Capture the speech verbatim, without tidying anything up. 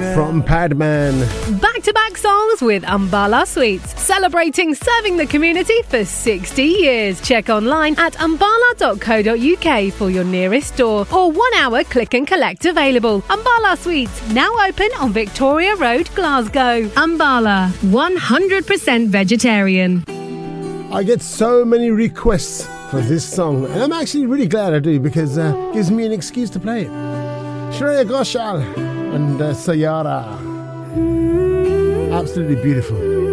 from Padman. Back-to-back songs with Ambala Sweets, celebrating serving the community for sixty years. Check online at ambala dot co dot uk for your nearest store or one hour click and collect available. Ambala Sweets, now open on Victoria Road, Glasgow. Ambala, one hundred percent vegetarian. I get so many requests for this song, and I'm actually really glad I do, because uh, it gives me an excuse to play it. Shreya Ghoshal and uh, Sayara. Absolutely beautiful.